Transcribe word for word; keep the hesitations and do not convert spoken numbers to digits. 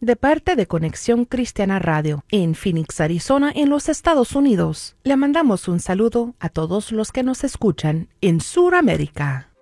de parte de Conexión Cristiana Radio en Phoenix, Arizona, en los Estados Unidos. Le mandamos un saludo a todos los que nos escuchan en Sudamérica.